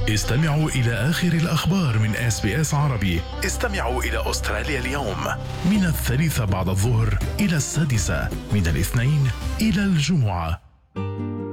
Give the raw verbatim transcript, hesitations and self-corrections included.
استمعوا إلى آخر الأخبار من إس بي إس عربي. استمعوا إلى أستراليا اليوم من الثالثة بعد الظهر إلى السادسة، من الاثنين إلى الجمعة.